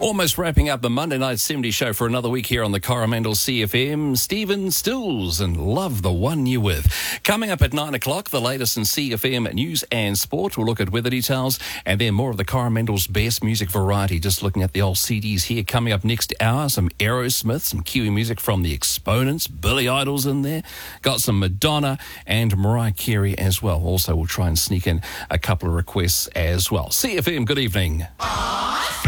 Almost wrapping up the Monday Night 70 show for another week here on the Coromandel CFM. Stephen Stills and Love the One You With. Coming up at 9 o'clock, the latest in CFM news and sport. We'll look at weather details and then more of the Coromandel's best music variety. Just looking at the old CDs here. Coming up next hour, some Aerosmith, some Kiwi music from the Exponents. Billy Idol's in there. Got some Madonna and Mariah Carey as well. Also, we'll try and sneak in a couple of requests as well. CFM, good evening.